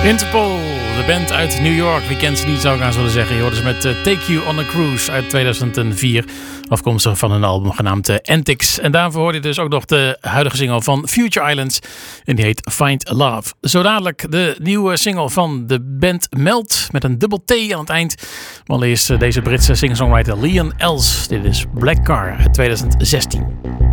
Interpol, de band uit New York. Wie kent ze niet, zou ik aan zullen zeggen. Je hoorde ze met Take You on a Cruise uit 2004. Afkomstig van een album genaamd Antics. En daarvoor hoorde je dus ook nog de huidige single van Future Islands. En die heet Find Love. Zo dadelijk de nieuwe single van de band Melt. Met een dubbel T aan het eind. Maar eerst deze Britse singer-songwriter Leon Els. Dit is Black Car uit 2016.